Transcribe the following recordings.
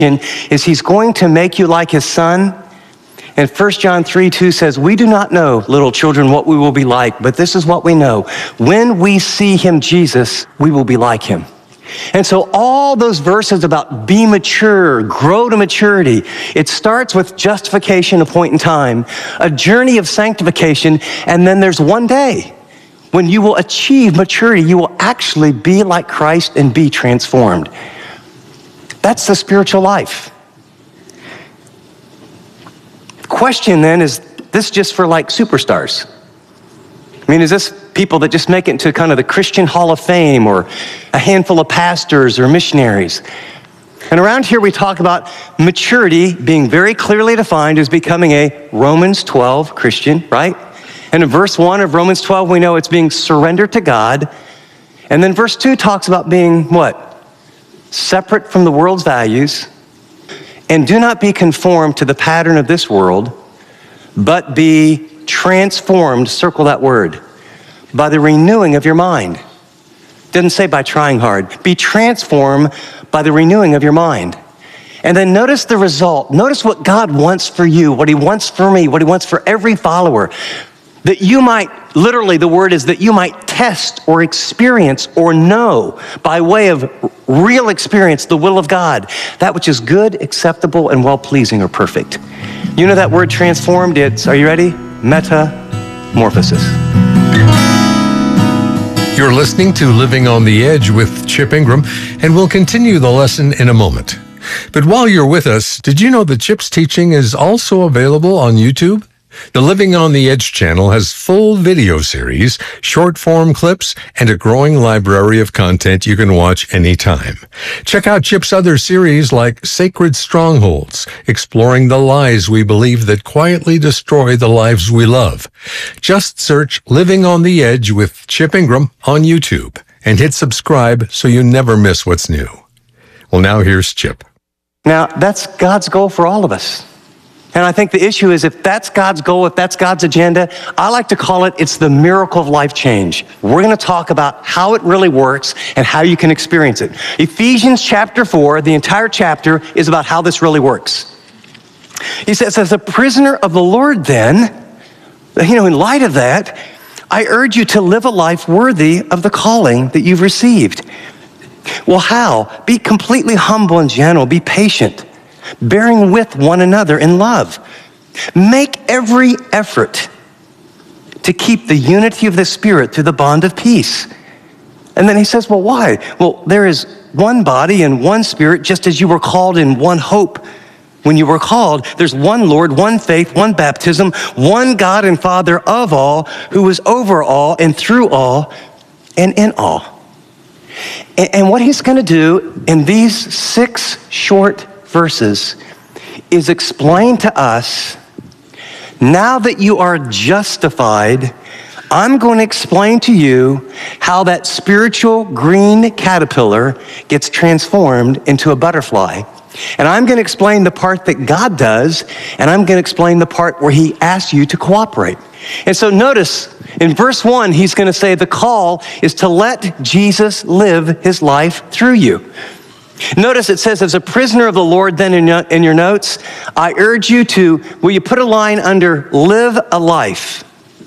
is he's going to make you like his son. And 1 John 3:2 says, we do not know, little children, what we will be like, but this is what we know. When we see him, Jesus, we will be like him. And so all those verses about be mature, grow to maturity, it starts with justification, a point in time, a journey of sanctification, and then there's one day when you will achieve maturity. You will actually be like Christ and be transformed. That's the spiritual life. Question then, is this just for like superstars? I mean, is this people that just make it into kind of the Christian Hall of Fame, or a handful of pastors or missionaries? And around here we talk about maturity being very clearly defined as becoming a Romans 12 Christian, right? And in verse 1 of Romans 12, we know it's being surrendered to God. And then verse 2 talks about being what? Separate from the world's values. And do not be conformed to the pattern of this world, but be transformed, circle that word, by the renewing of your mind. Doesn't say by trying hard. Be transformed by the renewing of your mind. And then notice the result. Notice what God wants for you, what he wants for me, what he wants for every follower. That you might, literally the word is that you might test or experience or know by way of real experience the will of God, that which is good, acceptable, and well-pleasing or perfect. You know that word transformed, it's, are you ready? Metamorphosis. You're listening to Living on the Edge with Chip Ingram, and we'll continue the lesson in a moment. But while you're with us, did you know that Chip's teaching is also available on YouTube? The Living on the Edge channel has full video series, short-form clips, and a growing library of content you can watch anytime. Check out Chip's other series like Sacred Strongholds, exploring the lies we believe that quietly destroy the lives we love. Just search Living on the Edge with Chip Ingram on YouTube and hit subscribe so you never miss what's new. Well, now here's Chip. Now, that's God's goal for all of us. And I think the issue is, if that's God's goal, if that's God's agenda, I like to call it, it's the miracle of life change. We're going to talk about how it really works and how you can experience it. Ephesians chapter 4, the entire chapter is about how this really works. He says, as a prisoner of the Lord then, in light of that, I urge you to live a life worthy of the calling that you've received. Well, how? Be completely humble and gentle. Be patient, bearing with one another in love. Make every effort to keep the unity of the Spirit through the bond of peace. And then he says, well, why? Well, there is one body and one Spirit, just as you were called in one hope when you were called. There's one Lord, one faith, one baptism, one God and Father of all, who is over all and through all and in all. And what he's going to do in these 6 short verses is explain to us, now that you are justified, I'm going to explain to you how that spiritual green caterpillar gets transformed into a butterfly. And I'm going to explain the part that God does, and I'm going to explain the part where he asks you to cooperate. And so notice, in verse 1, he's going to say the call is to let Jesus live his life through you. Notice it says, as a prisoner of the Lord, then in your notes, I urge you to, will you put a line under live a life?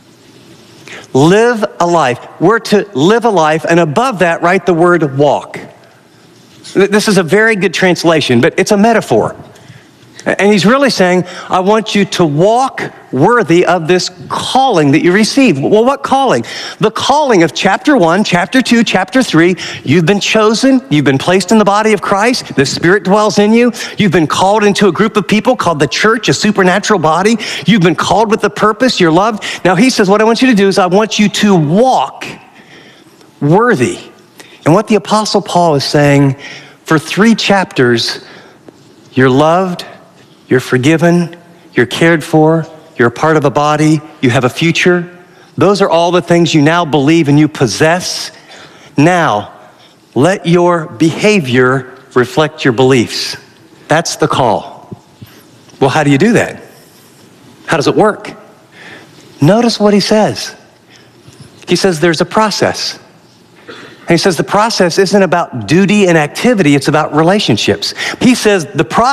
Live a life. We're to live a life, and above that, write the word walk. This is a very good translation, but it's a metaphor. And he's really saying, I want you to walk worthy of this calling that you received. Well, what calling? The calling of chapter 1, chapter 2, chapter 3. You've been chosen. You've been placed in the body of Christ. The Spirit dwells in you. You've been called into a group of people called the church, a supernatural body. You've been called with a purpose. You're loved. Now he says, what I want you to do is I want you to walk worthy. And what the Apostle Paul is saying, for 3 chapters, you're loved, you're forgiven, you're cared for, you're a part of a body, you have a future. Those are all the things you now believe and you possess. Now, let your behavior reflect your beliefs. That's the call. Well, how do you do that? How does it work? Notice what he says. He says there's a process. And he says the process isn't about duty and activity, it's about relationships. He says the process